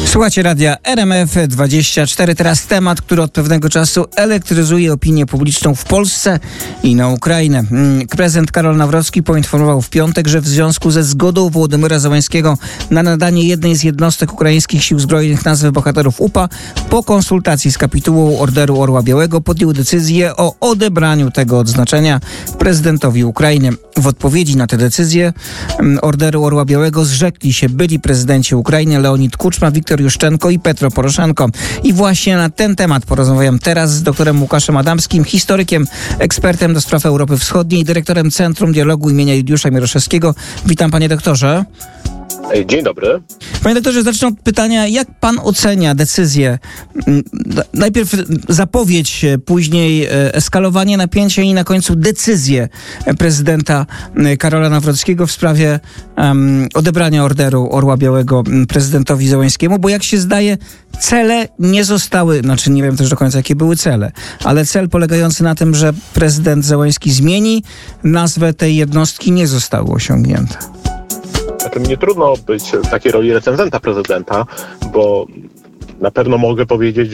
Słuchacie radia RMF24. Teraz temat, który od pewnego czasu elektryzuje opinię publiczną w Polsce i na Ukrainę. Prezydent Karol Nawrocki poinformował w piątek, że w związku ze zgodą Wołodymyra Zełenskiego na nadanie jednej z jednostek ukraińskich sił zbrojnych nazwy bohaterów UPA, po konsultacji z kapitułą Orderu Orła Białego podjął decyzję o odebraniu tego odznaczenia prezydentowi Ukrainy. W odpowiedzi na tę decyzję Orderu Orła Białego zrzekli się byli prezydenci Ukrainy Leonid Kuczma, Wiktor Juszczenko i Petro Poroszenko. I właśnie na ten temat porozmawiam teraz z doktorem Łukaszem Adamskim, historykiem, ekspertem do spraw Europy Wschodniej, dyrektorem Centrum Dialogu imienia Juliusza Mieroszewskiego. Witam, panie doktorze. Dzień dobry. Panie doktorze, zacznę od pytania, jak pan ocenia decyzję, najpierw zapowiedź, później eskalowanie napięcia i na końcu decyzję prezydenta Karola Nawrockiego w sprawie odebrania Orderu Orła Białego prezydentowi Zełenskiemu, bo jak się zdaje, cele nie zostały, nie wiem też do końca jakie były cele, ale cel polegający na tym, że prezydent Zełenski zmieni nazwę tej jednostki, nie zostały osiągnięte. Nie trudno być w takiej roli recenzenta prezydenta, bo na pewno mogę powiedzieć,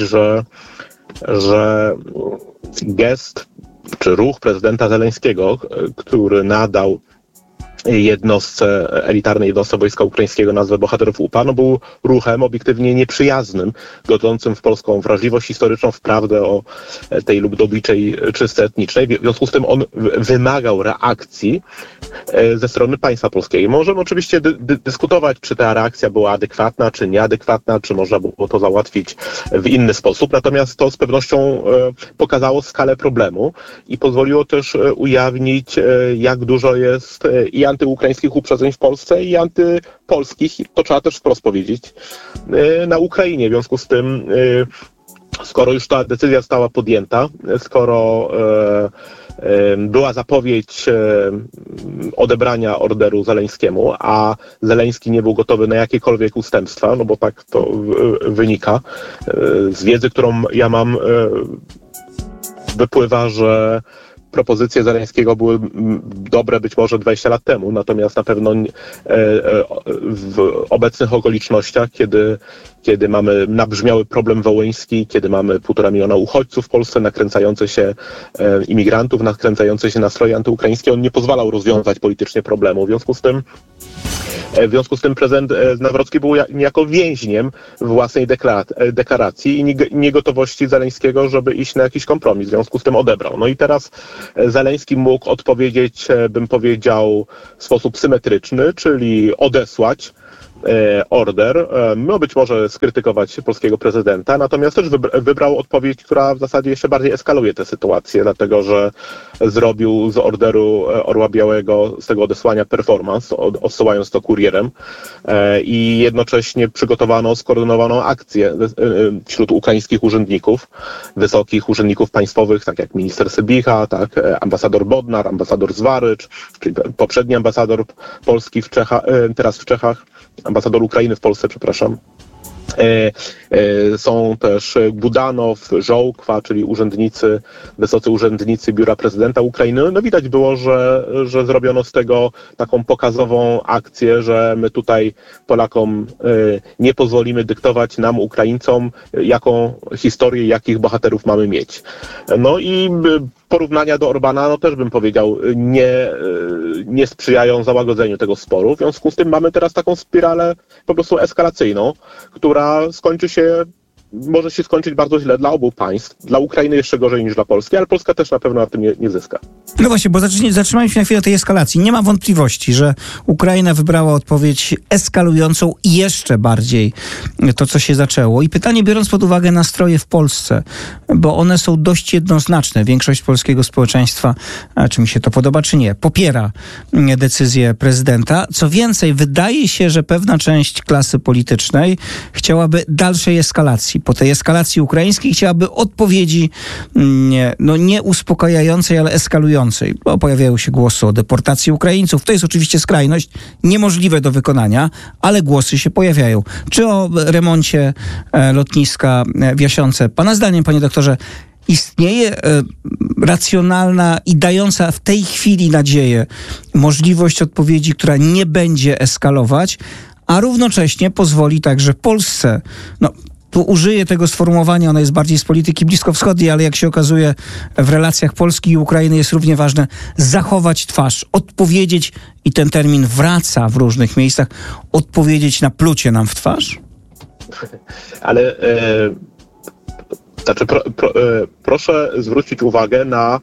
że gest czy ruch prezydenta Zełenskiego, który nadał elitarnej jednostce wojska ukraińskiego nazwę bohaterów UPA, był ruchem obiektywnie nieprzyjaznym, godzącym w polską wrażliwość historyczną, w prawdę o tej ludowiczej czystce etnicznej. W związku z tym on wymagał reakcji ze strony państwa polskiego. Możemy oczywiście dyskutować, czy ta reakcja była adekwatna, czy nieadekwatna, czy można było to załatwić w inny sposób. Natomiast to z pewnością pokazało skalę problemu i pozwoliło też ujawnić, jak dużo jest i antyukraińskich uprzedzeń w Polsce i antypolskich, to trzeba też wprost powiedzieć, na Ukrainie. W związku z tym, skoro już ta decyzja została podjęta, skoro była zapowiedź odebrania orderu Zełenskiemu, a Zełenski nie był gotowy na jakiekolwiek ustępstwa, bo tak to wynika z wiedzy, którą ja mam, wypływa, że propozycje Zełenskiego były dobre być może 20 lat temu, natomiast na pewno w obecnych okolicznościach, kiedy mamy nabrzmiały problem wołyński, kiedy mamy 1,5 miliona uchodźców w Polsce, nakręcające się imigrantów, nakręcające się nastroje antyukraińskie, on nie pozwalał rozwiązać politycznie problemu. W związku z tym prezydent Nawrocki był niejako więźniem własnej deklaracji i niegotowości Zełenskiego, żeby iść na jakiś kompromis. W związku z tym odebrał. No i teraz Zełenski mógł odpowiedzieć, bym powiedział, w sposób symetryczny, czyli odesłać order, być może skrytykować polskiego prezydenta, natomiast też wybrał odpowiedź, która w zasadzie jeszcze bardziej eskaluje tę sytuację, dlatego że zrobił z orderu Orła Białego, z tego odesłania performance, odsyłając to kurierem i jednocześnie przygotowano skoordynowaną akcję wśród ukraińskich urzędników, wysokich urzędników państwowych, tak jak minister Sybicha, tak, ambasador Bodnar, ambasador Zwarycz, czyli poprzedni ambasador Polski teraz w Czechach, ambasador Ukrainy w Polsce, przepraszam. Są też Budanow, Żołkwa, czyli wysocy urzędnicy Biura Prezydenta Ukrainy. No widać było, że zrobiono z tego taką pokazową akcję, że my tutaj Polakom nie pozwolimy dyktować nam, Ukraińcom, jaką historię, jakich bohaterów mamy mieć. No i porównania do Orbana, też bym powiedział, nie sprzyjają załagodzeniu tego sporu. W związku z tym mamy teraz taką spiralę po prostu eskalacyjną, która może się skończyć bardzo źle dla obu państw. Dla Ukrainy jeszcze gorzej niż dla Polski, ale Polska też na pewno na tym nie zyska. No właśnie, bo zatrzymajmy się na chwilę tej eskalacji. Nie ma wątpliwości, że Ukraina wybrała odpowiedź eskalującą i jeszcze bardziej to, co się zaczęło. I pytanie, biorąc pod uwagę nastroje w Polsce, bo one są dość jednoznaczne. Większość polskiego społeczeństwa, czy mi się to podoba, czy nie, popiera decyzję prezydenta. Co więcej, wydaje się, że pewna część klasy politycznej chciałaby dalszej eskalacji. Po tej eskalacji ukraińskiej chciałaby odpowiedzi nie uspokajającej, ale eskalującej. Bo pojawiają się głosy o deportacji Ukraińców. To jest oczywiście skrajność, niemożliwe do wykonania, ale głosy się pojawiają. Czy o remoncie lotniska w Jasionce. Pana zdaniem, panie doktorze, istnieje racjonalna i dająca w tej chwili nadzieję możliwość odpowiedzi, która nie będzie eskalować, a równocześnie pozwoli także Polsce, tu użyję tego sformułowania, ono jest bardziej z polityki bliskowschodniej, ale jak się okazuje w relacjach Polski i Ukrainy jest równie ważne, zachować twarz, odpowiedzieć, i ten termin wraca w różnych miejscach, odpowiedzieć na plucie nam w twarz? Ale proszę zwrócić uwagę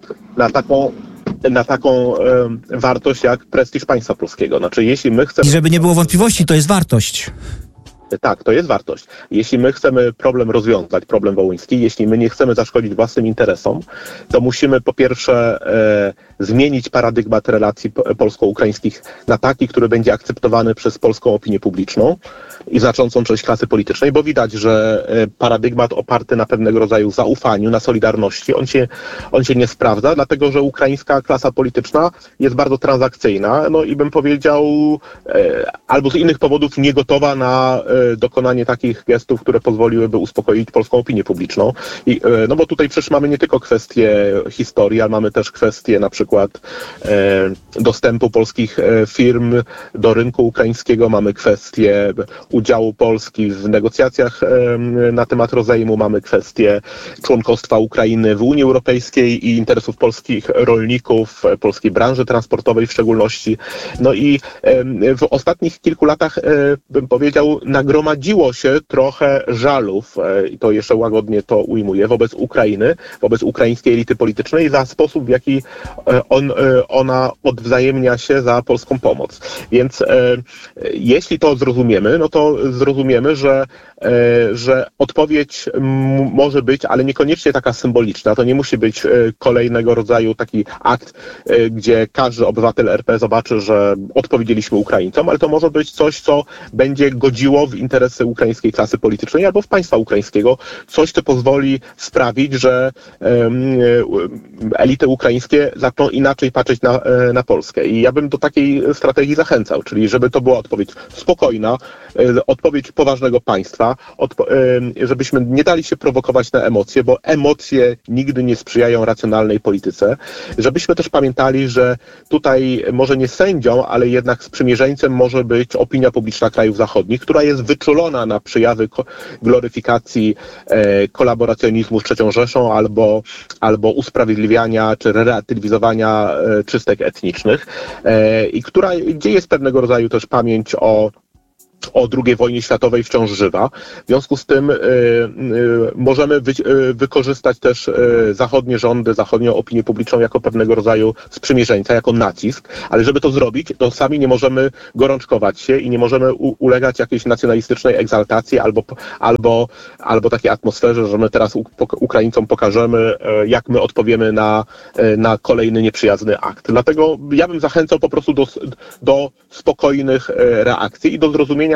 na taką wartość jak prestiż państwa polskiego. Znaczy, jeśli my chcemy... I żeby nie było wątpliwości, to jest wartość. Tak, to jest wartość. Jeśli my chcemy problem rozwiązać, problem wołyński, jeśli my nie chcemy zaszkodzić własnym interesom, to musimy po pierwsze zmienić paradygmat relacji polsko-ukraińskich na taki, który będzie akceptowany przez polską opinię publiczną i znaczącą część klasy politycznej, bo widać, że paradygmat oparty na pewnego rodzaju zaufaniu, na solidarności, on się nie sprawdza, dlatego że ukraińska klasa polityczna jest bardzo transakcyjna, i bym powiedział, albo z innych powodów nie gotowa na dokonanie takich gestów, które pozwoliłyby uspokoić polską opinię publiczną. Bo tutaj przecież mamy nie tylko kwestie historii, ale mamy też kwestie na przykład dostępu polskich firm do rynku ukraińskiego, mamy kwestie udziału Polski w negocjacjach na temat rozejmu, mamy kwestię członkostwa Ukrainy w Unii Europejskiej i interesów polskich rolników, polskiej branży transportowej w szczególności. I w ostatnich kilku latach, bym powiedział, nagromadziło się trochę żalów, i to jeszcze łagodnie to ujmuję, wobec Ukrainy, wobec ukraińskiej elity politycznej za sposób, w jaki ona odwzajemnia się za polską pomoc. Więc jeśli to zrozumiemy, to zrozumiemy, że odpowiedź może być, ale niekoniecznie taka symboliczna. To nie musi być kolejnego rodzaju taki akt, gdzie każdy obywatel RP zobaczy, że odpowiedzieliśmy Ukraińcom, ale to może być coś, co będzie godziło w interesy ukraińskiej klasy politycznej albo w państwa ukraińskiego. Coś, co pozwoli sprawić, że elity ukraińskie zaczną inaczej patrzeć na Polskę. I ja bym do takiej strategii zachęcał, czyli żeby to była odpowiedź spokojna, odpowiedź poważnego państwa, żebyśmy nie dali się prowokować na emocje, bo emocje nigdy nie sprzyjają racjonalnej polityce. Żebyśmy też pamiętali, że tutaj może nie sędzią, ale jednak sprzymierzeńcem może być opinia publiczna krajów zachodnich, która jest wyczulona na przejawy gloryfikacji kolaboracjonizmu z III Rzeszą albo usprawiedliwiania czy relatywizowania czystek etnicznych i gdzie jest pewnego rodzaju też pamięć o II wojnie światowej wciąż żywa. W związku z tym możemy wykorzystać też zachodnie rządy, zachodnią opinię publiczną jako pewnego rodzaju sprzymierzeńca, jako nacisk, ale żeby to zrobić, to sami nie możemy gorączkować się i nie możemy ulegać jakiejś nacjonalistycznej egzaltacji albo takiej atmosferze, że my teraz Ukraińcom pokażemy, jak my odpowiemy na kolejny nieprzyjazny akt. Dlatego ja bym zachęcał po prostu do spokojnych reakcji i do zrozumienia,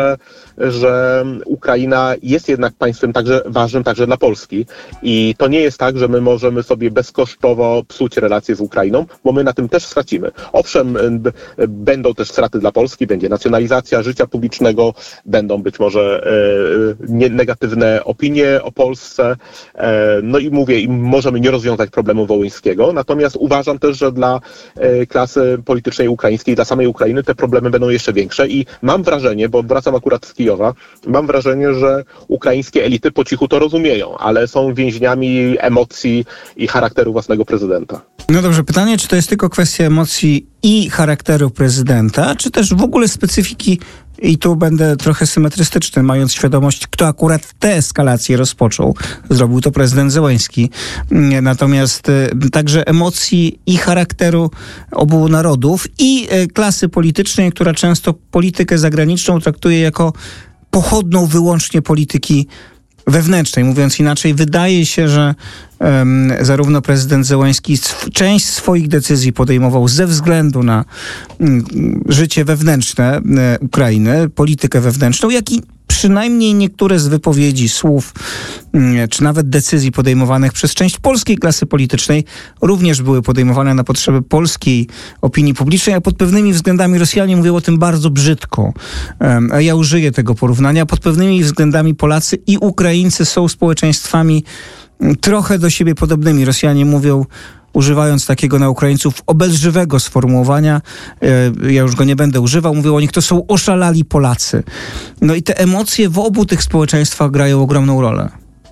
że Ukraina jest jednak państwem ważnym także dla Polski i to nie jest tak, że my możemy sobie bezkosztowo psuć relacje z Ukrainą, bo my na tym też stracimy. Owszem, będą też straty dla Polski, będzie nacjonalizacja życia publicznego, będą być może negatywne opinie o Polsce, i mówię, możemy nie rozwiązać problemu wołyńskiego, natomiast uważam też, że dla klasy politycznej ukraińskiej, dla samej Ukrainy te problemy będą jeszcze większe i mam wrażenie, bo wracam akurat z Kijowa, mam wrażenie, że ukraińskie elity po cichu to rozumieją, ale są więźniami emocji i charakteru własnego prezydenta. No dobrze, pytanie, czy to jest tylko kwestia emocji i charakteru prezydenta, czy też w ogóle specyfiki, i tu będę trochę symetrystyczny, mając świadomość, kto akurat tę eskalację rozpoczął. Zrobił to prezydent Zełenski. Natomiast także emocji i charakteru obu narodów i klasy politycznej, która często politykę zagraniczną traktuje jako pochodną wyłącznie polityki wewnętrznej. Mówiąc inaczej, wydaje się, że zarówno prezydent Zełenski część swoich decyzji podejmował ze względu na życie wewnętrzne Ukrainy, politykę wewnętrzną, jak i przynajmniej niektóre z wypowiedzi, słów, czy nawet decyzji podejmowanych przez część polskiej klasy politycznej również były podejmowane na potrzeby polskiej opinii publicznej, a pod pewnymi względami Rosjanie mówią o tym bardzo brzydko. A ja użyję tego porównania. Pod pewnymi względami Polacy i Ukraińcy są społeczeństwami trochę do siebie podobnymi. Rosjanie mówią używając takiego na Ukraińców obelżywego sformułowania, ja już go nie będę używał, mówił o nich, to są oszalali Polacy. No i te emocje w obu tych społeczeństwach grają ogromną rolę.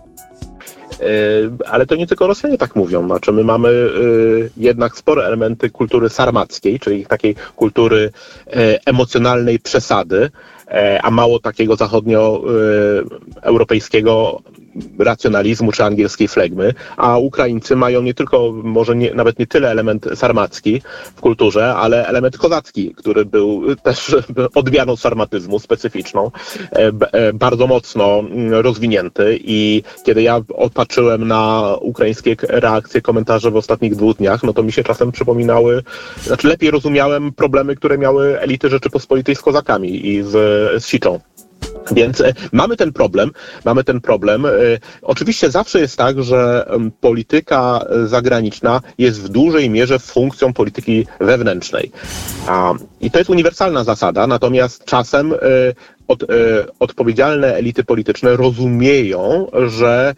Ale to nie tylko Rosjanie tak mówią. Znaczy my mamy jednak spore elementy kultury sarmackiej, czyli takiej kultury emocjonalnej przesady, a mało takiego zachodnioeuropejskiego racjonalizmu czy angielskiej flegmy, a Ukraińcy mają nie tylko, nawet nie tyle element sarmacki w kulturze, ale element kozacki, który był też odmianą sarmatyzmu specyficzną, bardzo mocno rozwinięty i kiedy ja patrzyłem na ukraińskie reakcje, komentarze w ostatnich 2 dniach, no to mi się czasem przypominały, znaczy lepiej rozumiałem problemy, które miały elity Rzeczypospolitej z kozakami i z siczą. Więc mamy ten problem. Oczywiście zawsze jest tak, że polityka zagraniczna jest w dużej mierze funkcją polityki wewnętrznej. I to jest uniwersalna zasada, natomiast czasem odpowiedzialne elity polityczne rozumieją, że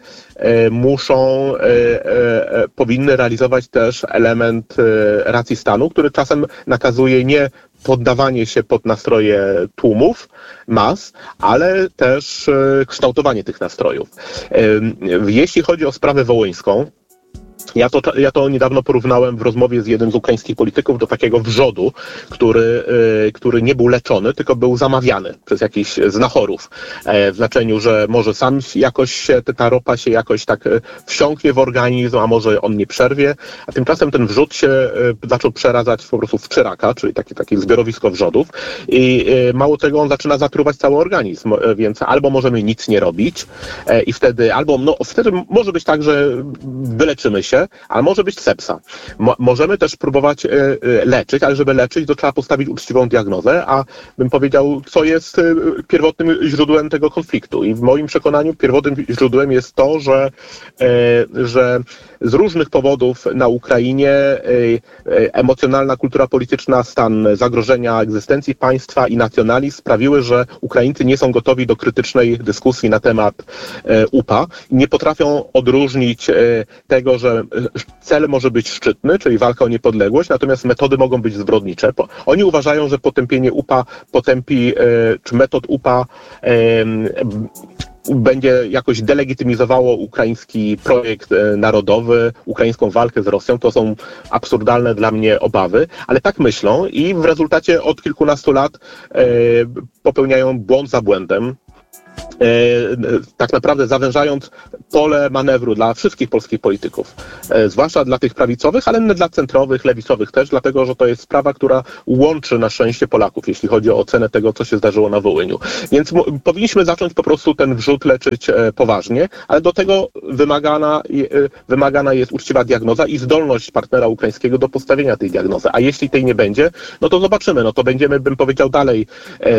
powinny realizować też element racji stanu, który czasem nakazuje nie poddawanie się pod nastroje tłumów, mas, ale też kształtowanie tych nastrojów. Jeśli chodzi o sprawę wołyńską, ja to niedawno porównałem w rozmowie z jednym z ukraińskich polityków do takiego wrzodu, który nie był leczony, tylko był zamawiany przez jakichś znachorów. W znaczeniu, że może sam jakoś ta ropa się jakoś tak wsiąknie w organizm, a może on nie przerwie. A tymczasem ten wrzód się zaczął przeradzać po prostu w czyraka, czyli takie zbiorowisko wrzodów. I mało tego, on zaczyna zatruwać cały organizm. Więc albo możemy nic nie robić i wtedy, wtedy może być tak, że wyleczymy się, ale może być sepsa. Możemy też próbować leczyć, ale żeby leczyć, to trzeba postawić uczciwą diagnozę, a bym powiedział, co jest pierwotnym źródłem tego konfliktu. I w moim przekonaniu pierwotnym źródłem jest to, że z różnych powodów na Ukrainie emocjonalna kultura polityczna, stan zagrożenia egzystencji państwa i nacjonalizm sprawiły, że Ukraińcy nie są gotowi do krytycznej dyskusji na temat UPA. Nie potrafią odróżnić tego, że cel może być szczytny, czyli walka o niepodległość, natomiast metody mogą być zbrodnicze. Oni uważają, że potępienie UPA czy metod UPA będzie jakoś delegitymizowało ukraiński projekt narodowy, ukraińską walkę z Rosją. To są absurdalne dla mnie obawy, ale tak myślą i w rezultacie od kilkunastu lat popełniają błąd za błędem. Tak naprawdę zawężając pole manewru dla wszystkich polskich polityków, zwłaszcza dla tych prawicowych, ale dla centrowych, lewicowych też, dlatego że to jest sprawa, która łączy na szczęście Polaków, jeśli chodzi o ocenę tego, co się zdarzyło na Wołyniu. Więc powinniśmy zacząć po prostu ten wrzód leczyć poważnie, ale do tego wymagana jest uczciwa diagnoza i zdolność partnera ukraińskiego do postawienia tej diagnozy. A jeśli tej nie będzie, no to zobaczymy, no to będziemy, bym powiedział, dalej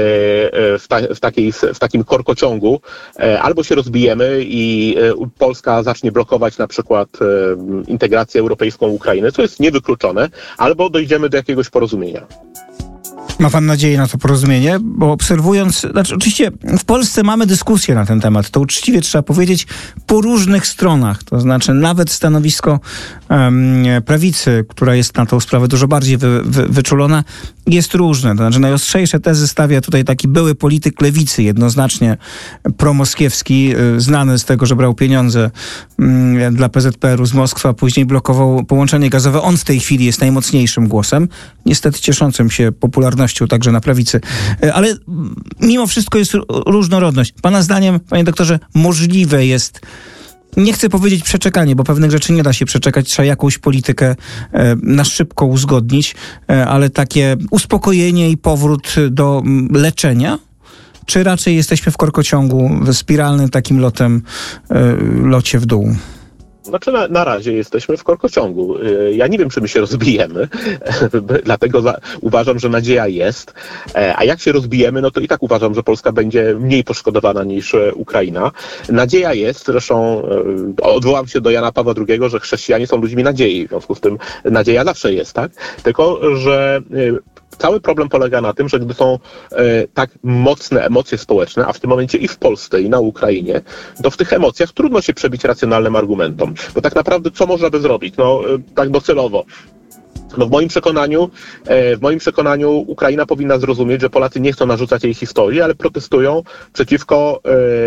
w takim korkociągu. Albo się rozbijemy i Polska zacznie blokować na przykład integrację europejską Ukrainy, co jest niewykluczone, albo dojdziemy do jakiegoś porozumienia. Ma pan nadzieję na to porozumienie? Bo obserwując, oczywiście w Polsce mamy dyskusję na ten temat, to uczciwie trzeba powiedzieć, po różnych stronach. To znaczy nawet stanowisko prawicy, która jest na tą sprawę dużo bardziej wyczulona, jest różne. To znaczy najostrzejsze tezy stawia tutaj taki były polityk lewicy, jednoznacznie promoskiewski, znany z tego, że brał pieniądze dla PZPR-u z Moskwy, a później blokował połączenie gazowe. On w tej chwili jest najmocniejszym głosem, niestety cieszącym się popularnością także na prawicy. Ale mimo wszystko jest różnorodność. Pana zdaniem, panie doktorze, możliwe jest, nie chcę powiedzieć przeczekanie, bo pewnych rzeczy nie da się przeczekać, trzeba jakąś politykę na szybko uzgodnić, ale takie uspokojenie i powrót do leczenia? Czy raczej jesteśmy w korkociągu, w spiralnym takim locie w dół? Znaczy na razie jesteśmy w korkociągu. Ja nie wiem, czy my się rozbijemy, dlatego uważam, że nadzieja jest. A jak się rozbijemy, no to i tak uważam, że Polska będzie mniej poszkodowana niż Ukraina. Nadzieja jest, zresztą odwołam się do Jana Pawła II, że chrześcijanie są ludźmi nadziei. W związku z tym nadzieja zawsze jest, tak? Tylko że cały problem polega na tym, że gdy są tak mocne emocje społeczne, a w tym momencie i w Polsce, i na Ukrainie, to w tych emocjach trudno się przebić racjonalnym argumentom. Bo tak naprawdę co można by zrobić? No tak docelowo. No w moim przekonaniu Ukraina powinna zrozumieć, że Polacy nie chcą narzucać jej historii, ale protestują przeciwko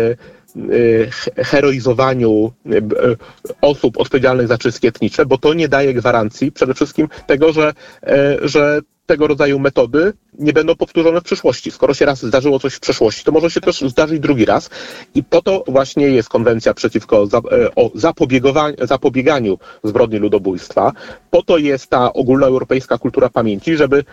heroizowaniu osób odpowiedzialnych za czystki etniczne, bo to nie daje gwarancji przede wszystkim tego, że tego rodzaju metody nie będą powtórzone w przyszłości. Skoro się raz zdarzyło coś w przeszłości, to może się też zdarzyć drugi raz. I po to właśnie jest konwencja przeciwko zapobieganiu zbrodni ludobójstwa. Po to jest ta ogólnoeuropejska kultura pamięci, żeby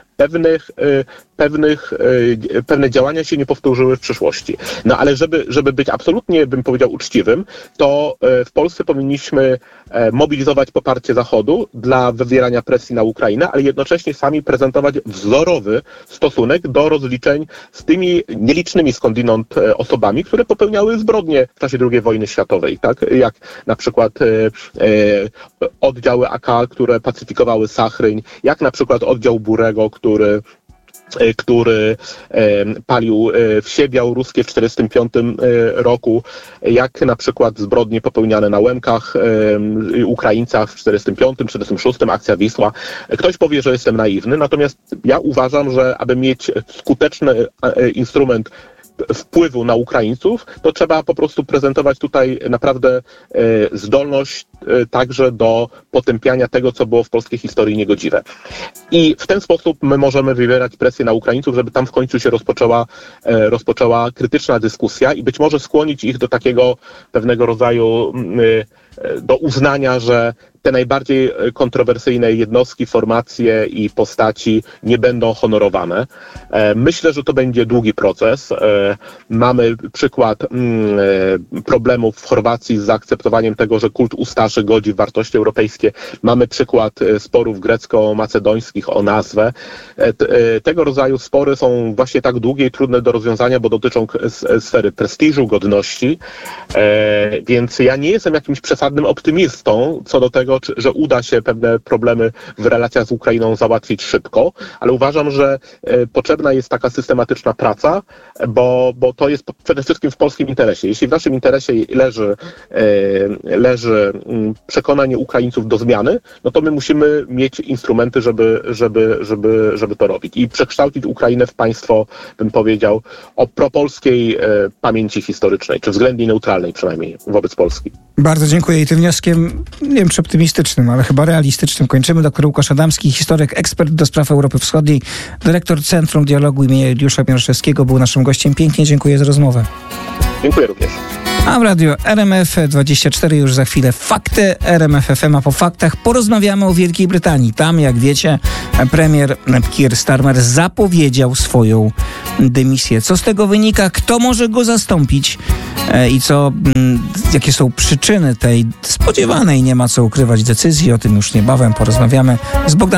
pewne działania się nie powtórzyły w przyszłości. No ale żeby być absolutnie, bym powiedział, uczciwym, to w Polsce powinniśmy mobilizować poparcie Zachodu dla wywierania presji na Ukrainę, ale jednocześnie sami prezentować wzorowy stosunek do rozliczeń z tymi nielicznymi skądinąd osobami, które popełniały zbrodnie w czasie II wojny światowej, tak? Jak na przykład oddziały AK, które pacyfikowały Sachryń, jak na przykład oddział Burego, który palił wsie białoruskie w 1945 roku, jak na przykład zbrodnie popełniane na Łemkach, Ukraińcach w 1945, 1946, akcja Wisła. Ktoś powie, że jestem naiwny, natomiast ja uważam, że aby mieć skuteczny instrument wpływu na Ukraińców, to trzeba po prostu prezentować tutaj naprawdę zdolność także do potępiania tego, co było w polskiej historii niegodziwe. I w ten sposób my możemy wywierać presję na Ukraińców, żeby tam w końcu się rozpoczęła krytyczna dyskusja i być może skłonić ich do takiego pewnego rodzaju do uznania, że te najbardziej kontrowersyjne jednostki, formacje i postaci nie będą honorowane. Myślę, że to będzie długi proces. Mamy przykład problemów w Chorwacji z zaakceptowaniem tego, że kult ustaszy godzi w wartości europejskie. Mamy przykład sporów grecko-macedońskich o nazwę. Tego rodzaju spory są właśnie tak długie i trudne do rozwiązania, bo dotyczą sfery prestiżu, godności. Więc ja nie jestem jakimś przesadnym optymistą co do tego, że uda się pewne problemy w relacjach z Ukrainą załatwić szybko, ale uważam, że potrzebna jest taka systematyczna praca, bo to jest przede wszystkim w polskim interesie. Jeśli w naszym interesie leży przekonanie Ukraińców do zmiany, no to my musimy mieć instrumenty, żeby to robić i przekształcić Ukrainę w państwo, bym powiedział, o propolskiej pamięci historycznej, czy względnie neutralnej przynajmniej wobec Polski. Bardzo dziękuję i tym wnioskiem, nie wiem czy optymistycznym, ale chyba realistycznym kończymy. Dr Łukasz Adamski, historyk, ekspert do spraw Europy Wschodniej, dyrektor Centrum Dialogu im. Juliusza Mieroszewskiego był naszym gościem. Pięknie dziękuję za rozmowę. Dziękuję również. A w radio RMF24 już za chwilę fakty RMF FM, a po faktach porozmawiamy o Wielkiej Brytanii. Tam, jak wiecie, premier Keir Starmer zapowiedział swoją dymisję. Co z tego wynika? Kto może go zastąpić? I jakie są przyczyny tej spodziewanej, nie ma co ukrywać, decyzji? O tym już niebawem porozmawiamy z Bogdanem